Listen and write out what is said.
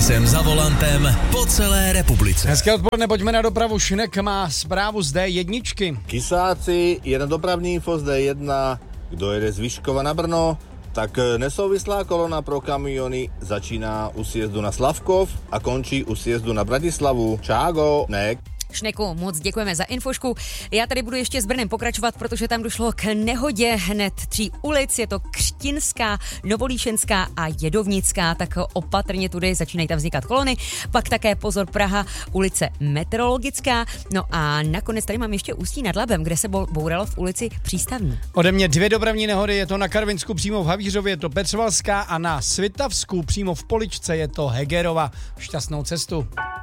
servisem za volantem po celé republice. Hezké odpoledne, pojďme na dopravu. Šinek má zprávu z D1. Kisáci, jedna dopravní info z D1, kdo jede z Vyškova na Brno, tak nesouvislá kolona pro kamiony začíná u sjezdu na Slavkov a končí u sjezdu na Bratislavu. Čágo, nek. Šneku, moc děkujeme za infošku. Já tady budu ještě s Brnem pokračovat, protože tam došlo k nehodě hned 3 ulic. Je to Křtinská, Novolíšenská a Jedovnická, tak opatrně tudy začínají tam vznikat kolony. Pak také pozor Praha, ulice Meteorologická. No a nakonec tady mám ještě Ústí nad Labem, kde se bouralo v ulici Přístavní. Ode mě 2 dopravní nehody, je to na Karvinsku přímo v Havířově, je to Petřvalská a na Svitavsku přímo v Poličce je to Hegerova. Šťastnou cestu.